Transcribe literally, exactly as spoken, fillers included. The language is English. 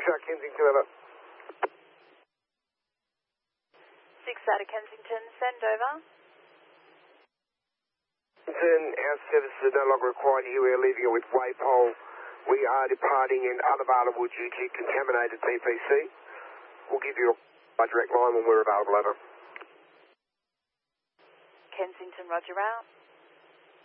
out Kensington, over. six out of Kensington, send over. Kensington, our services are no longer required here. We are leaving it with Waypole. We are departing and unavailable due to contaminated P P C. We'll give you a direct line when we're available, over. Kensington, roger out.